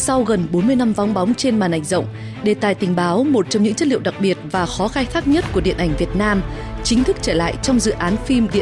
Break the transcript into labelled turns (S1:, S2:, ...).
S1: Sau gần 40 năm vắng bóng trên màn ảnh rộng, đề tài tình báo, một trong những chất liệu đặc biệt và khó khai thác nhất của điện ảnh Việt Nam, chính thức trở lại trong dự án phim điện